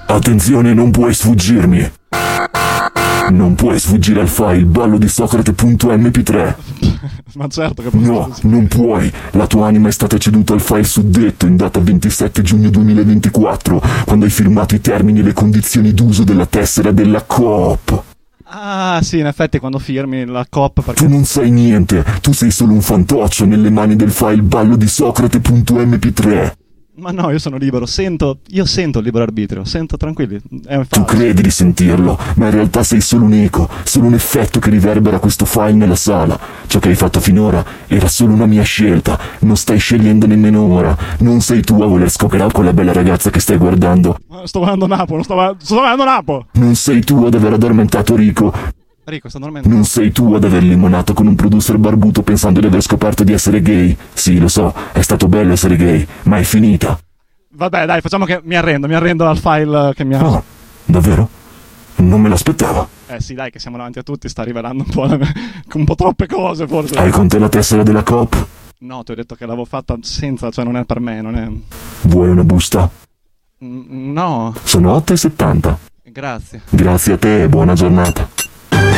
Attenzione, non puoi sfuggirmi. Non puoi sfuggire al file ballo di Socrate.mp3. Ma certo che posso. No, non puoi. La tua anima è stata ceduta al file suddetto in data 27 giugno 2024, quando hai firmato i termini e le condizioni d'uso della tessera della Coop. Ah, sì, in effetti quando firmi la Coop perché... Tu non sai niente, tu sei solo un fantoccio nelle mani del file ballo di Socrate.mp3. Ma no, io sono libero, io sento il libero arbitrio, sento tranquilli, è un Tu fatto. credi di sentirlo, ma in realtà sei solo un eco, solo un effetto che riverbera questo file nella sala. Ciò che hai fatto finora era solo una mia scelta, non stai scegliendo nemmeno ora. Non sei tu a voler scoccherare quella bella ragazza che stai guardando. Sto guardando Napo, sto guardando Napo! Non sei tu ad aver addormentato Rico. Rico, sto dormendo. Non sei tu ad aver limonato con un producer barbuto pensando di aver scoperto di essere gay. Sì, lo so, è stato bello essere gay, ma è finita. Vabbè, dai, facciamo che mi arrendo al file che mi ha... Oh, davvero? Non me l'aspettavo. Sì, dai, che siamo davanti a tutti, sta rivelando un po' troppe cose, forse. Hai con te la tessera della Coop? No, ti ho detto che l'avevo fatta senza, cioè non è per me, non è... Vuoi una busta? No, Sono 8,70. grazie. Grazie a te e buona giornata.